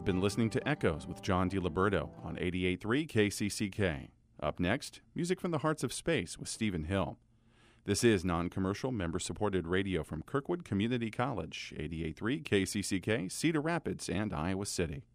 You've been listening to Echoes with John DiLiberto on 88.3 KCCK. Up next, music from the hearts of space with Stephen Hill. This is non-commercial, member-supported radio from Kirkwood Community College, 88.3 KCCK, Cedar Rapids, and Iowa City.